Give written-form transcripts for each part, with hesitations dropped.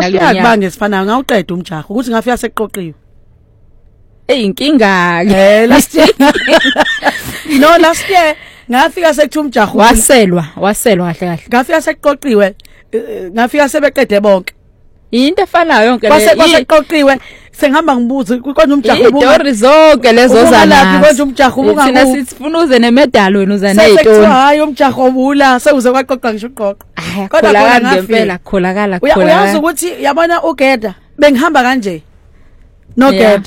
last year kubanje sifana ngawuqeda umjaho ukuthi ngafika seqoqiwe inkinga last year no last year ngafika sekuthu umjaho waselwa kahle kahle ngafika seqoqiwe ngafika sebeqede bonke into efanayo yonke kwaseqoqiwe sengihamba ngibuza kukhona umjaho izitori zonke lezo zana konje umjaho ubunga thina sifuna uze nemedal wena uza nezitori hayi umjaho obula sekuze kwaqoqa ngisho uqoqa kodwa ngempela kholakala uyazi ukuthi yabona uGeda bengihamba kanje no Geda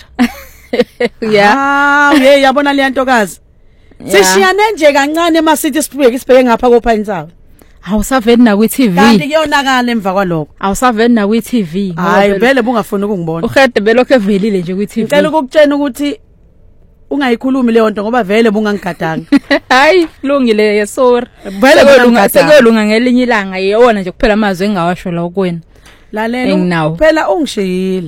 yabona le ntokazi sishiyane nje kancane emasithi sibheke ngapha koPhayinsawa awusaveni na kwi-TV kanti kuyonakala emva kwalokho awusaveni na kwi-TV hayi vele bungafuni ukungibona uGeda belokho evelile nje kwi-TV ngicela ukukutshena ukuthi ungayikhulumi leyo nto ngoba vele bungangigadanga hayi kulungile sorry vele sekolunga ngelinye ilanga yewona nje kuphela amazwi engawasho la kuwena lalela phela ungishiyile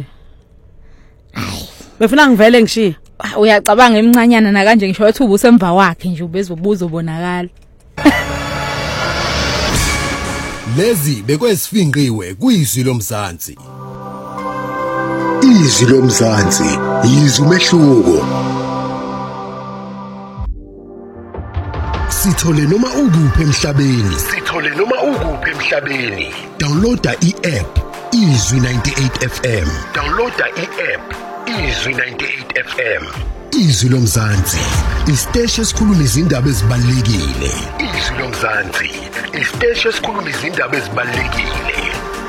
befuna ngivele ngishiya uyacabanga emncanyana na kanje ngisho wathi ubusemva wakhe nje ubezobuza ubonakala lezi bekwesifinqiwe kuyizwi lomzansi izwi lomzansi yizwi umehluko sithole noma ukuphi emhlabeni downloada i-app izwi 98 FM izwi 98 FM izwi lomzansi isiteshi esikhuluma izindaba ezibalekile izwi lomzansi isiteshi esikhuluma izindaba ezibalekile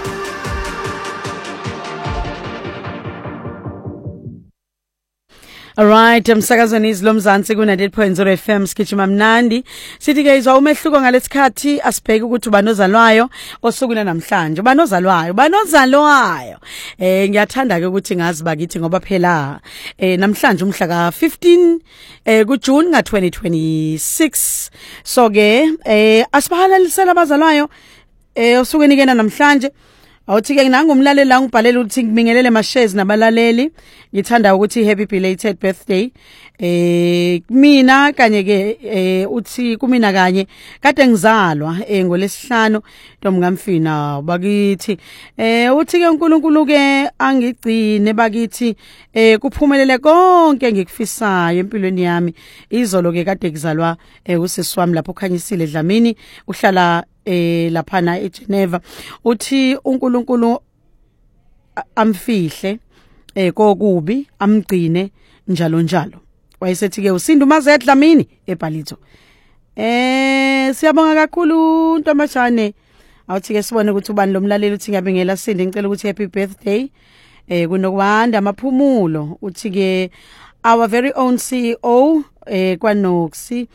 Alright, umsakazweni izwi lomzansi ku 98.0 FM Skitchuma Mnandi. Sithi ke izwa umehluko ngalesikhathi asibheke ukuthi banozalwayo osukuna namhlanje. Banozalwayo. Ngiyathanda ke ukuthi ngazi bakithi ngoba phela namhlanje umhla ka 15 ku June ka 2026. So ke asibahalalisela abazalwayo osukeni kena namhlanje. Awuthi-ke nangumlaleli la ngibhalela ukuthi ngibingelele ma-shares nabalaleli ngithanda ukuthi happy belated birthday mina kanye-ke uthi kumina kanye kade ngizalwa ngolesihlanu Ntombi kaMfina bakithi uthi-ke uNkulunkulu-ke angigcine bakithi kuphumelele konke ngikufisayo empilweni yami izolo-ke kade kuzalwa usisi wami lapho ukhanyisile Dlamini uhlala laphana eGeneva uthi uNkulunkulu amfihle kokubi amgcine njalo wayesethi ke usinda umaze Dlamini eBhalitho siyabonga kakhulu ntombazane awuthi ke sibone ukuthi ubani lomlaleli uthi ngiyabingela Sindi ngicela ukuthi happy birthday kunokwanda amaphumulo uthi ke our very own CEO kwaNoxi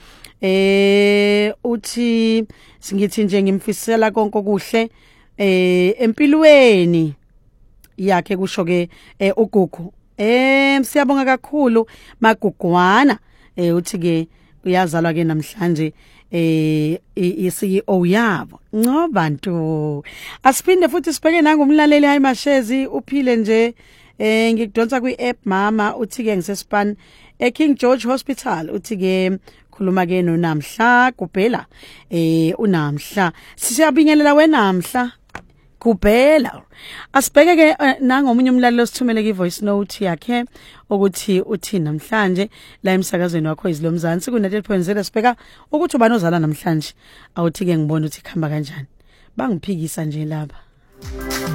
uthi singithi nje ngimfisela konke okuhle empilweni yakhe kusho ke uGugu siyabonga kakhulu magugwana uthi ke uyazalwa ke namhlanje iCEO yabo ngobantu asiphinde futhi sibheke nangumlaleli hayi mashezi uphile nje ngikudonsa kwi-app mama uthi ke ngisespan King George Hospital uthi ke khuluma ke noNamhla kuphela uNamhla siyabingelela weNamhla kuphela asibheke ke nangomunye umlaleli osithumele ke voice note yakhe ukuthi uthi namhlanje la emsakazweni wakho izwi lomzansi ku 98.0 sibheka ukuthi ubanozala namhlanje awuthi ke ngibona ukuthi khamba kanjani bangiphikisa nje laba